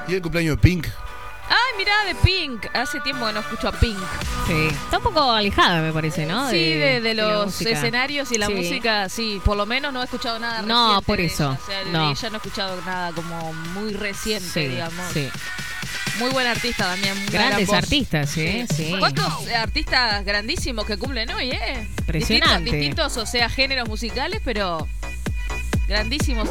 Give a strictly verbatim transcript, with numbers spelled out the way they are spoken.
Y el cumpleaños de Pink. Ay, mirá, de Pink. Hace tiempo que no escucho a Pink. Sí. Está un poco alejada, me parece, ¿no? Sí, de, de, de los de escenarios y la sí. música, sí. Por lo menos no he escuchado nada No, reciente por de eso. ella. O sea, No. de ella no he escuchado nada como muy reciente, Sí, digamos. sí. Muy buena artista también. Una Grandes gran voz. artistas, ¿sí? Sí. ¿Cuántos artistas grandísimos que cumplen hoy, eh? Impresionante. Distintos, distintos, o sea, géneros musicales, pero grandísimos